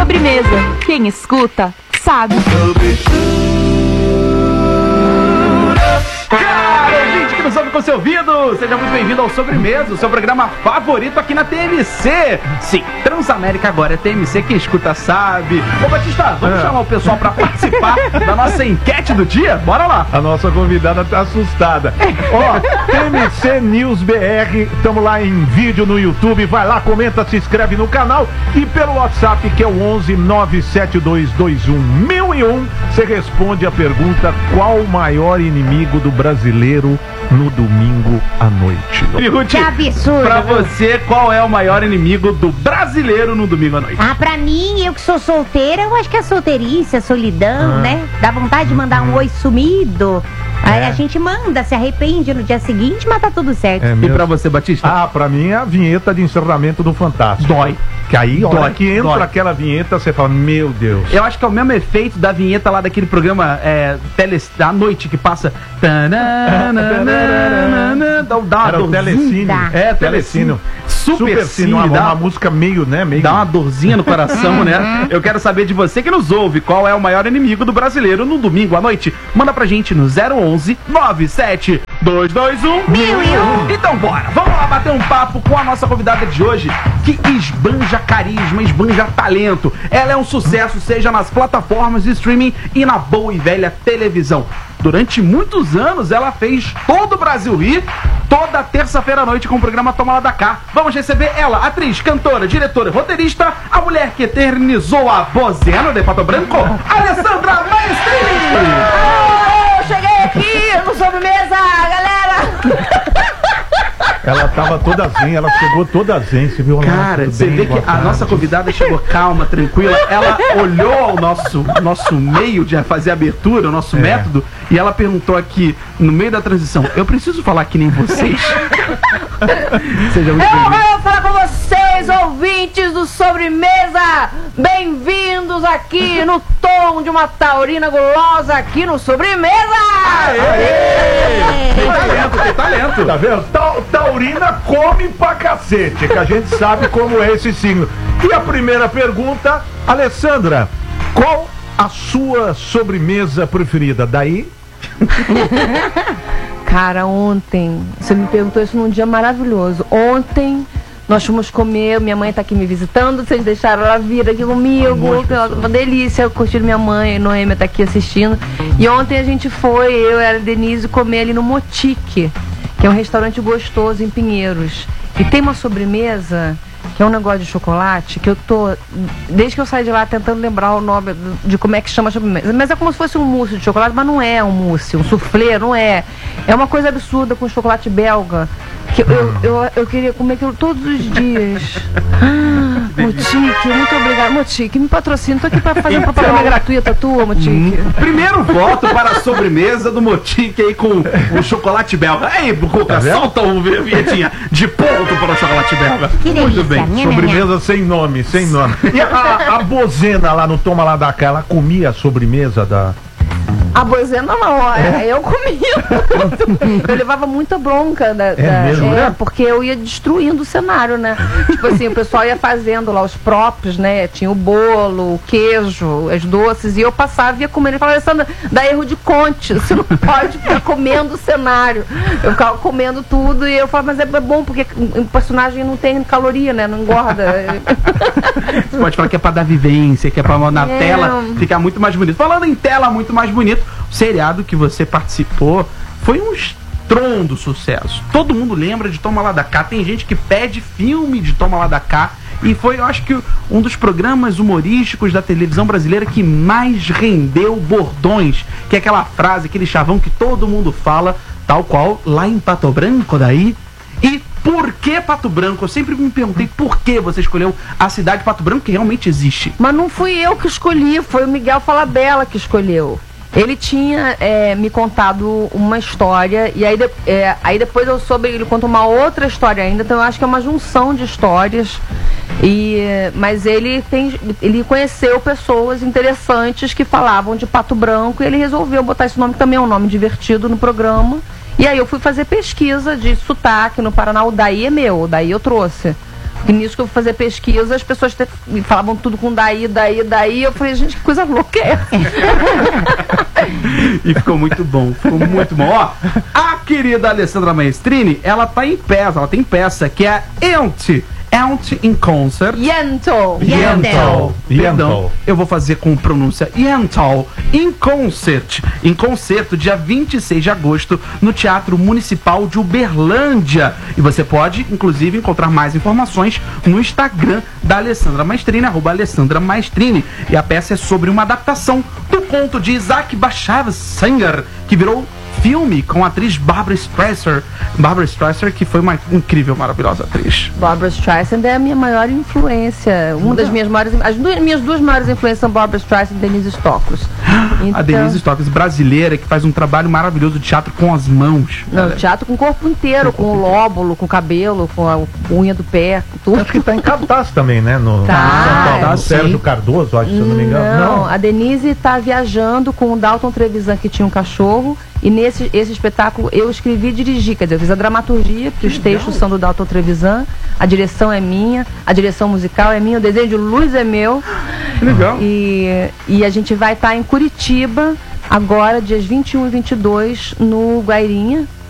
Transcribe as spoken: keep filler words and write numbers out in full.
Sobremesa. Quem escuta, sabe. Nos ouve com seu ouvido, seja muito bem-vindo ao Sobremesa, o seu programa favorito aqui na T M C. Sim, Transamérica agora é T M C, quem escuta sabe. Ô Batista, vamos é. chamar o pessoal pra participar da nossa enquete do dia? Bora lá. A nossa convidada tá assustada. Ó, T M C News B R, estamos lá em vídeo no YouTube, vai lá, comenta, se inscreve no canal e pelo WhatsApp que é o onze nove sete dois dois um mil e um, você responde a pergunta: qual o maior inimigo do brasileiro no domingo à noite? Que absurdo! Pra você, qual é o maior inimigo do brasileiro no domingo à noite? Ah, pra mim, eu que sou solteira, eu acho que a solteirice, a solidão, ah. né? Dá vontade de mandar um oi sumido. Aí é. a gente manda, se arrepende no dia seguinte, mas tá tudo certo. É e pra você, Batista? Ah, pra mim é a vinheta de encerramento do Fantástico. Dói. Que aí, Dói. hora que entra Dói. aquela vinheta, você fala, meu Deus. Eu acho que é o mesmo efeito da vinheta lá daquele programa é, tele, à noite que passa. Dá uma Era o Telecine. É, Telecine. Super, Super Cine, uma, dá uma música meio, né? Meio... Dá uma dorzinha no coração, né? Eu quero saber de você que nos ouve, qual é o maior inimigo do brasileiro no domingo à noite? Manda pra gente no zero onze nove sete dois dois um mil e um. Então bora, vamos lá bater um papo com a nossa convidada de hoje, que esbanja carisma, esbanja talento. Ela é um sucesso, seja nas plataformas de streaming e na boa e velha televisão. Durante muitos anos, ela fez todo o Brasil rir, toda terça-feira à noite com o programa Toma Lá da Cá. Vamos receber ela, atriz, cantora, diretora e roteirista, a mulher que eternizou a Bozena de Pato Branco, Alessandra Maestrini! Oh, cheguei aqui no Sobremesa, galera! Ela tava toda zen, ela chegou toda zen, você viu? Cara, você vê que a nossa convidada chegou calma, tranquila, ela olhou o nosso, nosso meio de fazer abertura, o nosso é. método, e ela perguntou aqui, no meio da transição, eu preciso falar que nem vocês? Seja muito eu vou falar com vocês, ouvintes do Sobremesa, bem-vindos aqui no tom de uma taurina gulosa aqui no Sobremesa! Aê! Aê! Tem talento, tem talento! Tá vendo? Ta taurina come pra cacete, que a gente sabe como é esse signo. E a primeira pergunta, Alessandra, qual a sua sobremesa preferida? Daí? Cara, ontem, você me perguntou isso num dia maravilhoso. Ontem nós fomos comer, minha mãe tá aqui me visitando, vocês deixaram ela vir aqui comigo, uma delícia, curtir minha mãe, Noêmia tá aqui assistindo. E ontem a gente foi, eu e a Denise, comer ali no Motique, que é um restaurante gostoso em Pinheiros. E tem uma sobremesa, que é um negócio de chocolate, que eu tô, desde que eu saí de lá, tentando lembrar o nome de como é que chama a sobremesa. Mas é como se fosse um mousse de chocolate, mas não é um mousse, um soufflé, não é. É uma coisa absurda com chocolate belga, que eu, eu, eu, eu queria comer aquilo todos os dias. Ah, Motique, muito obrigada. Motique, me patrocina, tô aqui pra fazer uma propaganda gratuita tua, Motique. Hum, primeiro voto para a sobremesa do Motique aí com o chocolate belga. Aí, Cuca, tá solta o vinhetinha de ponto para o chocolate belga. Que muito bem. Sobremesa sem nome, sem nome. E a, a Bozena lá no Toma Lá da Cá, ela comia a sobremesa da... A Bozena não, é. eu comia. Eu levava muita bronca da, é da, mesmo, é, né? porque eu ia destruindo o cenário, né? Tipo assim, o pessoal ia fazendo lá os próprios, né? Tinha o bolo, o queijo, as doces, e eu passava e ia comendo. Ele falava, Alessandra, dá erro de conte, você não pode ficar comendo o cenário. Eu ficava comendo tudo e eu falava, mas é bom, porque o personagem não tem caloria, né? Não engorda. Você pode falar que é pra dar vivência, que é pra na é. tela ficar muito mais bonito. Falando em tela muito mais bonito, o seriado que você participou foi um estrondo sucesso. Todo mundo lembra de Toma Lá da Cá. Tem gente que pede filme de Toma Lá da Cá. E foi, eu acho que, um dos programas humorísticos da televisão brasileira que mais rendeu bordões. Que é aquela frase, aquele chavão que todo mundo fala, tal qual lá em Pato Branco daí. E por que Pato Branco? Eu sempre me perguntei por que você escolheu a cidade de Pato Branco, que realmente existe. Mas não fui eu que escolhi, foi o Miguel Falabella que escolheu. Ele tinha é, me contado uma história, e aí, de, é, aí depois eu soube, ele contou uma outra história ainda, então eu acho que é uma junção de histórias. E, mas ele, tem, ele conheceu pessoas interessantes que falavam de Pato Branco, e ele resolveu botar esse nome, que também é um nome divertido, no programa. E aí eu fui fazer pesquisa de sotaque no Paraná, o daí é meu, o daí eu trouxe. E nisso que eu fui fazer pesquisa, as pessoas te, me falavam tudo com daí, daí, daí. Eu falei, gente, que coisa louca é essa? E ficou muito bom, ficou muito bom. Ó, a querida Alessandra Maestrini, ela tá em peça, ela tem peça que é Empty. Empty in Concert. Yentl. Yentl. Perdão, Yentl. eu vou fazer com pronúncia Yentl. In Concert. Em concerto, dia vinte e seis de agosto, no Teatro Municipal de Uberlândia. E você pode, inclusive, encontrar mais informações no Instagram da Alessandra Maestrini, arroba Alessandra Maestrini. E a peça é sobre uma adaptação do conto de Isaac Bashevis Singer, que virou filme com a atriz Barbra Streisand. Barbra Streisand, que foi uma incrível, maravilhosa atriz. Barbra Streisand é a minha maior influência. Uma das minhas maiores. As duas, minhas duas maiores influências são Barbra Streisand e Denise Stokos. A Denise Stokes, brasileira, que faz um trabalho maravilhoso de teatro com as mãos. Não, teatro com o corpo inteiro, com o lóbulo, com o cabelo, com a unha do pé, com tudo. Acho que tá em cartaz também, né? No, Tá. no São Paulo, Tá, no Sérgio sim. Cardoso, acho, se eu não me engano. Não, a Denise está viajando com o Dalton Trevisan, que tinha um cachorro, e nesse esse espetáculo eu escrevi e dirigi, quer dizer, eu fiz a dramaturgia, porque os textos são do Dalton Trevisan, a direção é minha, a direção musical é minha, o desenho de luz é meu. Legal. E, e a gente vai estar em Curitiba, agora, dias vinte e um e vinte e dois, no Guairinha,